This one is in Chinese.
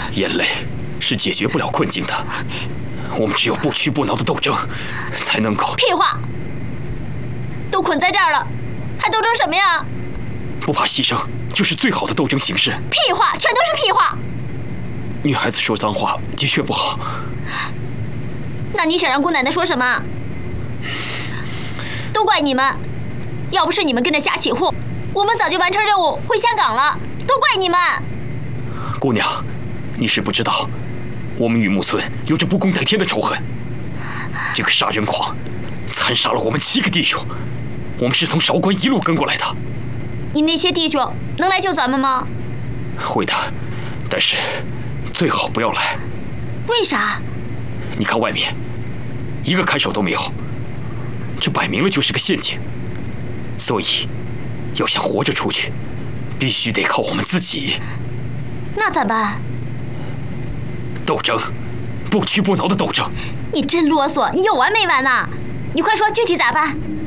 眼泪是解决不了困境的，我们只有不屈不挠的斗争，才能够。 屁话！都捆在这儿了，还斗争什么呀？ 不怕牺牲，就是最好的斗争形式。 屁话，全都是屁话！ 女孩子说脏话的确不好。 那你想让姑奶奶说什么？都怪你们！要不是你们跟着瞎起哄，我们早就完成任务回香港了。都怪你们！ 姑娘，你是不知道，我们雨木村有着不共戴天的仇恨。这个杀人狂残杀了我们7个弟兄，我们是从韶关一路跟过来的。 你那些弟兄能来救咱们吗？ 会的，但是最好不要来。 为啥？ 你看外面，一个看守都没有，这摆明了就是个陷阱。所以，要想活着出去，必须得靠我们自己。 那咋办？ 斗争，不屈不挠的斗争。 你真啰嗦，你有完没完呐？你快说具体咋办？